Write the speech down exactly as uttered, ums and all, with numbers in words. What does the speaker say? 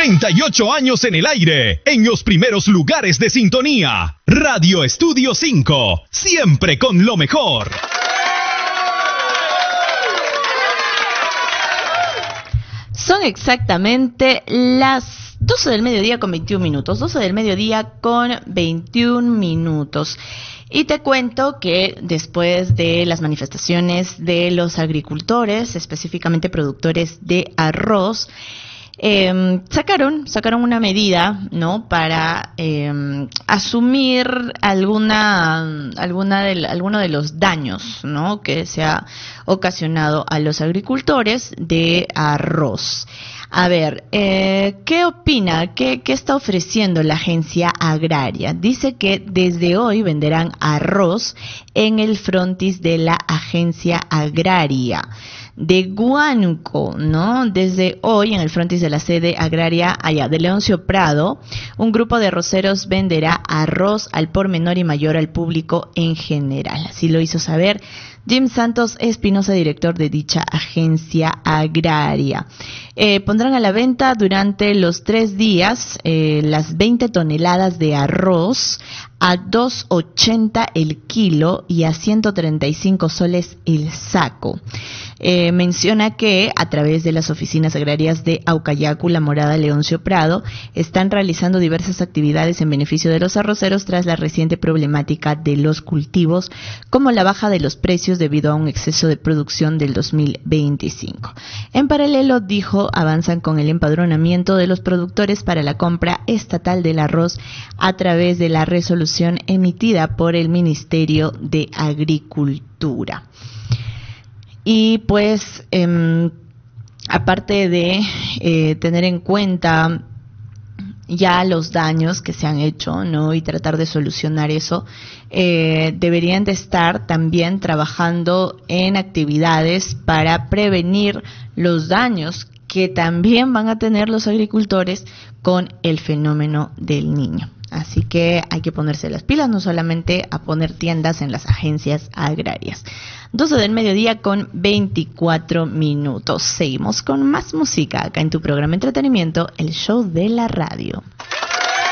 treinta y ocho años en el aire, en los primeros lugares de sintonía. Radio Estudio cinco, siempre con lo mejor. Son exactamente las doce del mediodía con veintiún minutos. doce del mediodía con veintiún minutos. Y te cuento que después de las manifestaciones de los agricultores, específicamente productores de arroz, eh, sacaron sacaron una medida, ¿no?, para eh, asumir alguna alguna de alguno de los daños, ¿no?, que se ha ocasionado a los agricultores de arroz. A ver, eh, ¿qué opina? ¿Qué, ¿Qué está ofreciendo la agencia agraria? Dice que desde hoy venderán arroz en el frontis de la agencia agraria de Huánuco, ¿no? Desde hoy en el frontis de la sede agraria allá de Leoncio Prado, un grupo de arroceros venderá arroz al por menor y mayor al público en general. Así lo hizo saber Jim Santos Espinosa, director de dicha agencia agraria. Eh, pondrán a la venta durante los tres días eh, las veinte toneladas de arroz a dos ochenta el kilo y a ciento treinta y cinco soles el saco. Eh, menciona que a través de las oficinas agrarias de Aucayacu, La Morada, Leoncio Prado, están realizando diversas actividades en beneficio de los arroceros tras la reciente problemática de los cultivos, como la baja de los precios debido a un exceso de producción del dos mil veinticinco. En paralelo, dijo, avanzan con el empadronamiento de los productores para la compra estatal del arroz a través de la resolución emitida por el Ministerio de Agricultura. Y pues, eh, aparte de eh, tener en cuenta ya los daños que se han hecho, ¿no?, y tratar de solucionar eso, eh, deberían de estar también trabajando en actividades para prevenir los daños que también van a tener los agricultores con el fenómeno del Niño. Así que hay que ponerse las pilas, no solamente a poner tiendas en las agencias agrarias. doce del mediodía con veinticuatro minutos. Seguimos con más música acá en tu programa Entretenimiento, el show de la radio.